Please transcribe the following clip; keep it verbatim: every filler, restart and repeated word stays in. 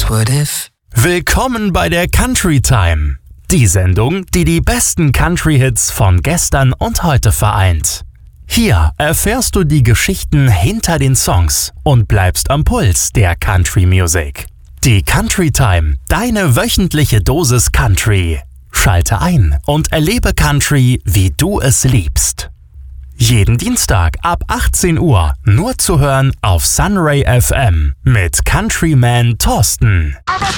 what if? Willkommen bei der Country Time. Die Sendung, die die besten Country-Hits von gestern und heute vereint. Hier erfährst du die Geschichten hinter den Songs und bleibst am Puls der Country Music. Die Country Time, deine wöchentliche Dosis Country. Schalte ein und erlebe Country, wie du es liebst. Jeden Dienstag ab achtzehn Uhr nur zu hören auf Sunray F M mit Countryman Thorsten.